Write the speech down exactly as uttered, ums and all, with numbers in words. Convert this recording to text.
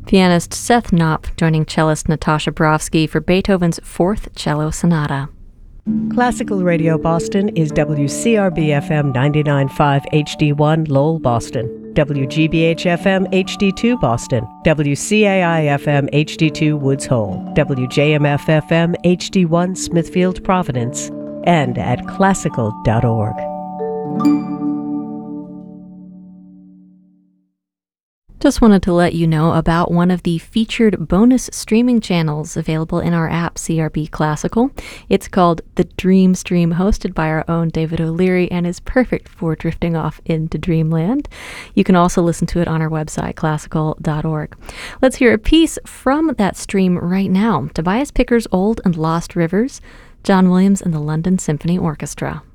Pianist Seth Knopp joining cellist Natasha Brofsky for Beethoven's Fourth Cello Sonata. Classical Radio Boston is W C R B F M ninety-nine point five H D one Lowell, Boston, W G B H F M H D two Boston, W C A I F M H D two Woods Hole, W J M F F M H D one Smithfield, Providence, and at classical dot org. Just wanted to let you know about one of the featured bonus streaming channels available in our app, C R B Classical. It's called The Dream Stream, hosted by our own David O'Leary, and is perfect for drifting off into dreamland. You can also listen to it on our website, classical dot org. Let's hear a piece from that stream right now. Tobias Picker's Old and Lost Rivers, John Williams and the London Symphony Orchestra.